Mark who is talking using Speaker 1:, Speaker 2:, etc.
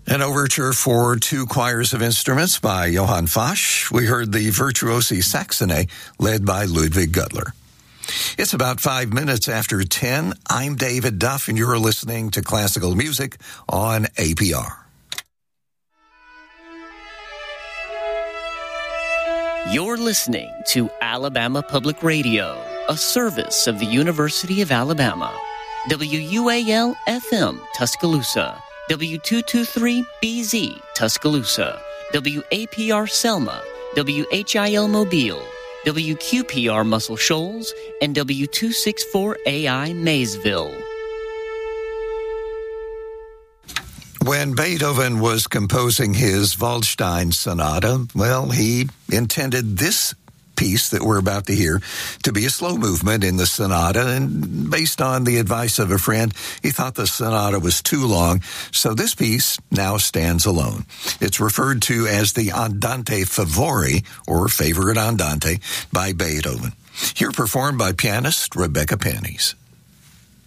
Speaker 1: An overture for two choirs of instruments by Johann Fasch. We heard the Virtuosi Saxonae, led by Ludwig Gudler. It's about 5 minutes after 10. I'm David Duff, and you're listening to Classical Music on APR.
Speaker 2: You're listening to Alabama Public Radio, a service of the University of Alabama. WUAL-FM, Tuscaloosa. W223BZ, Tuscaloosa, WAPR Selma, WHIL Mobile, WQPR Muscle Shoals, and W264AI Maysville.
Speaker 1: When Beethoven was composing his Waldstein Sonata, well, he intended this piece that we're about to hear to be a slow movement in the sonata, and based on the advice of a friend, he thought the sonata was too long, so this piece now stands alone. It's referred to as the Andante Favori, or Favorite Andante, by Beethoven. Here performed by pianist Rebecca Pennies.